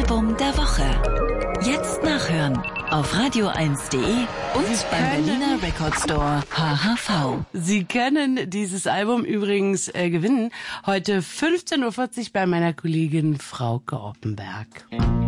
Album der Woche. Jetzt nachhören auf radio1.de und beim Berliner Record Store HHV. Sie können dieses Album übrigens gewinnen. Heute 15.40 Uhr bei meiner Kollegin Frauke Oppenberg.